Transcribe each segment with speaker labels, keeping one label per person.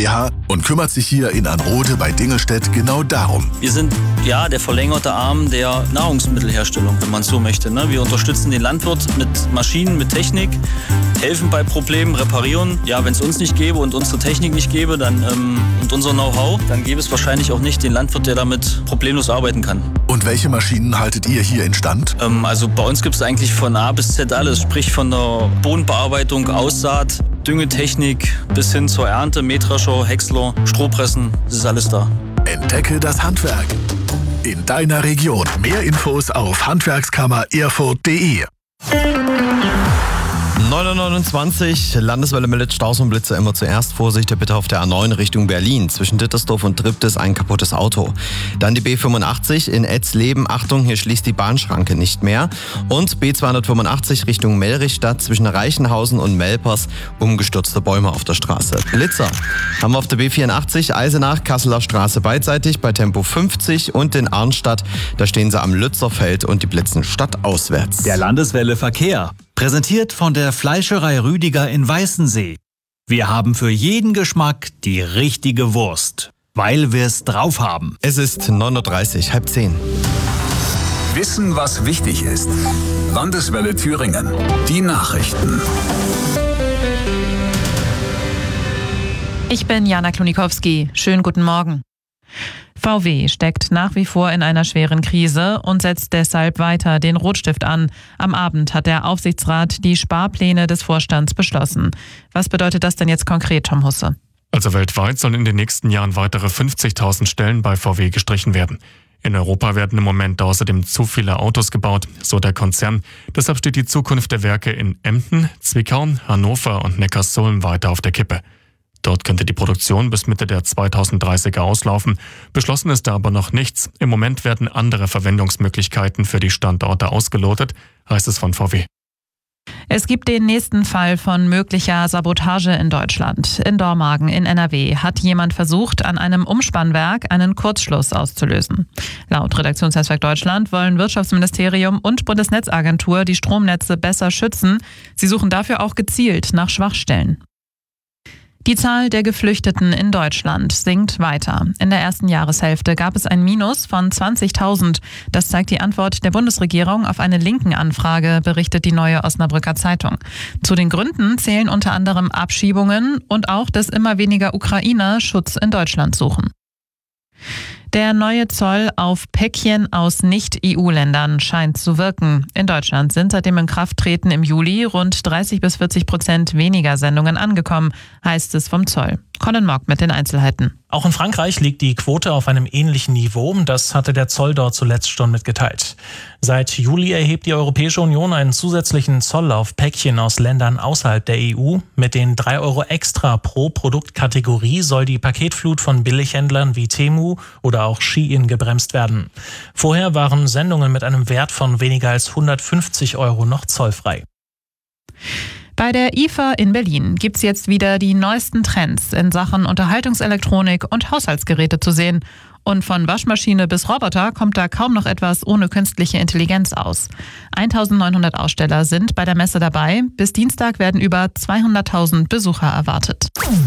Speaker 1: GmbH und kümmert sich hier in Anrode bei Dingelstedt genau darum.
Speaker 2: Wir sind der verlängerte Arm der Nahrungsmittelherstellung, wenn man so möchte. Wir unterstützen den Landwirt mit Maschinen, mit Technik, helfen bei Problemen, reparieren. Ja, wenn es uns nicht gäbe und unsere Technik nicht gäbe und unser Know-how, dann gäbe es wahrscheinlich auch nicht den Landwirt, der damit problemlos arbeiten kann.
Speaker 1: Und welche Maschinen haltet ihr hier instand?
Speaker 2: Also bei uns gibt es eigentlich von A bis Z alles, sprich von der Bodenbearbeitung, Aussaat, Düngetechnik bis hin zur Ernte, Mähdrescher, Häcksler, Strohpressen, das ist alles da.
Speaker 1: Entdecke das Handwerk in deiner Region. Mehr Infos auf handwerkskammererfurt.de.
Speaker 3: 9:29 Landeswelle meldet Staus und Blitze immer zuerst. Vorsicht bitte auf der A9 Richtung Berlin. Zwischen Dittersdorf und Triptis ein kaputtes Auto. Dann die B85 in Etzleben. Achtung, hier schließt die Bahnschranke nicht mehr. Und B285 Richtung Mellrichstadt zwischen Reichenhausen und Melpers. Umgestürzte Bäume auf der Straße. Blitzer haben wir auf der B84 Eisenach, Kasseler Straße beidseitig bei Tempo 50 und in Arnstadt. Da stehen sie am Lützerfeld und die blitzen stadtauswärts.
Speaker 4: Der Landeswelle Verkehr. Präsentiert von der Fleischerei Rüdiger in Weißensee. Wir haben für jeden Geschmack die richtige Wurst, weil wir es drauf haben.
Speaker 3: Es ist 9:30 Uhr, 9:30.
Speaker 5: Wissen, was wichtig ist. Landeswelle Thüringen. Die Nachrichten.
Speaker 6: Ich bin Jana Klonikowski. Schönen guten Morgen. VW steckt nach wie vor in einer schweren Krise und setzt deshalb weiter den Rotstift an. Am Abend hat der Aufsichtsrat die Sparpläne des Vorstands beschlossen. Was bedeutet das denn jetzt konkret, Tom Husse?
Speaker 7: Also weltweit sollen in den nächsten Jahren weitere 50.000 Stellen bei VW gestrichen werden. In Europa werden im Moment außerdem zu viele Autos gebaut, so der Konzern. Deshalb steht die Zukunft der Werke in Emden, Zwickau, Hannover und Neckarsulm weiter auf der Kippe. Dort könnte die Produktion bis Mitte der 2030er auslaufen. Beschlossen ist da aber noch nichts. Im Moment werden andere Verwendungsmöglichkeiten für die Standorte ausgelotet, heißt es von VW.
Speaker 6: Es gibt den nächsten Fall von möglicher Sabotage in Deutschland. In Dormagen in NRW hat jemand versucht, an einem Umspannwerk einen Kurzschluss auszulösen. Laut Redaktionsnetzwerk Deutschland wollen Wirtschaftsministerium und Bundesnetzagentur die Stromnetze besser schützen. Sie suchen dafür auch gezielt nach Schwachstellen. Die Zahl der Geflüchteten in Deutschland sinkt weiter. In der ersten Jahreshälfte gab es ein Minus von 20.000. Das zeigt die Antwort der Bundesregierung auf eine Linken-Anfrage, berichtet die Neue Osnabrücker Zeitung. Zu den Gründen zählen unter anderem Abschiebungen und auch, dass immer weniger Ukrainer Schutz in Deutschland suchen. Der neue Zoll auf Päckchen aus Nicht-EU-Ländern scheint zu wirken. In Deutschland sind seit dem Inkrafttreten im Juli rund 30-40% weniger Sendungen angekommen, heißt es vom Zoll. Colin Mock mit den Einzelheiten.
Speaker 8: Auch in Frankreich liegt die Quote auf einem ähnlichen Niveau. Das hatte der Zoll dort zuletzt schon mitgeteilt. Seit Juli erhebt die Europäische Union einen zusätzlichen Zoll auf Päckchen aus Ländern außerhalb der EU. Mit den 3 Euro extra pro Produktkategorie soll die Paketflut von Billighändlern wie Temu oder auch Shein gebremst werden. Vorher waren Sendungen mit einem Wert von weniger als 150 Euro noch zollfrei.
Speaker 6: Bei der IFA in Berlin gibt's jetzt wieder die neuesten Trends in Sachen Unterhaltungselektronik und Haushaltsgeräte zu sehen. Und von Waschmaschine bis Roboter kommt da kaum noch etwas ohne künstliche Intelligenz aus. 1900 Aussteller sind bei der Messe dabei. Bis Dienstag werden über 200.000 Besucher erwartet.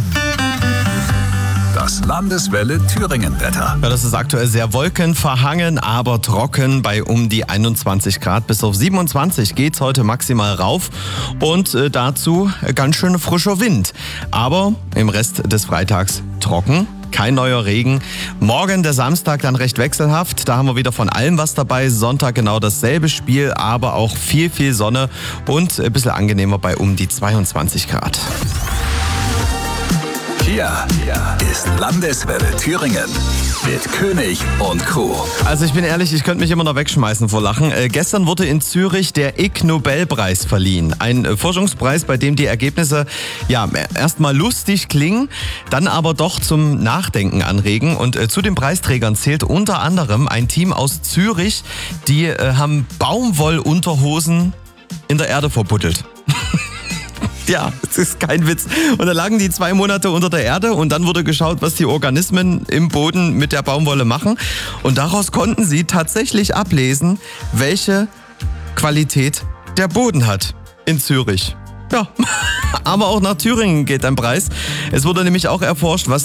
Speaker 5: Das Landeswelle Thüringen-Wetter.
Speaker 3: Ja, das ist aktuell sehr wolkenverhangen, aber trocken bei um die 21 Grad. Bis auf 27 geht's heute maximal rauf und dazu ganz schön frischer Wind. Aber im Rest des Freitags trocken. Kein neuer Regen. Morgen der Samstag dann recht wechselhaft. Da haben wir wieder von allem was dabei. Sonntag genau dasselbe Spiel, aber auch viel Sonne und ein bisschen angenehmer bei um die 22 Grad.
Speaker 5: Hier ist Landeswelle Thüringen mit König und Co.
Speaker 3: Also ich bin ehrlich, ich könnte mich immer noch wegschmeißen vor Lachen. Gestern wurde in Zürich der Ig-Nobelpreis verliehen. Ein Forschungspreis, bei dem die Ergebnisse erstmal lustig klingen, dann aber doch zum Nachdenken anregen. Und zu den Preisträgern zählt unter anderem ein Team aus Zürich, die haben Baumwollunterhosen in der Erde verbuddelt. Ja, das ist kein Witz. Und da lagen die 2 Monate unter der Erde und dann wurde geschaut, was die Organismen im Boden mit der Baumwolle machen. Und daraus konnten sie tatsächlich ablesen, welche Qualität der Boden hat in Zürich. Ja, aber auch nach Thüringen geht ein Preis. Es wurde nämlich auch erforscht, was